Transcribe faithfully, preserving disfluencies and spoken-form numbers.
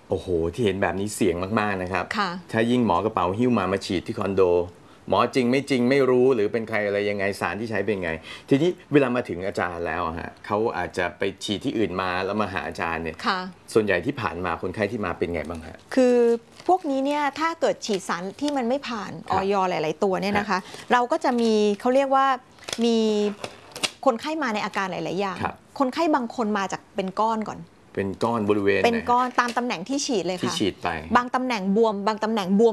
โอ้โหที่เห็นแบบนี้เสี่ยงมากๆนะครับถ้ายิ่งหมอกระเป๋าหิ้วมามาฉีดที่คอนโดหมอจริงไม่จริงไม่รู้หรือเป็นใครอะไรยังไงสารที่ใช้เป็นไงทีนี้เวลามาถึงอาจารย์แล้วฮะเขาอาจจะไปฉีดที่อื่นมาแล้วมาหาอาจารย์เนี่ยส่วนใหญ่ที่ผ่านมาคนไข้ที่มาเป็นไงบ้างฮะคือพวกนี้เนี่ยถ้าเกิดฉีดสารที่มันไม่ผ่านออยหลายๆตัวเนี่ยนะคะเราก็จะมีเขาเรียกว่ามีคนไข้มาในอาการหลายๆอย่างคนไข้บางคนมาจากเป็นก้อนก่อนเป็นก้อนบริเวณเป็นก้อนตามตำแหน่งที่ฉีดเลยค่ะที่ฉีดไปบางตำแหน่งบวมบางตำแหน่งบวม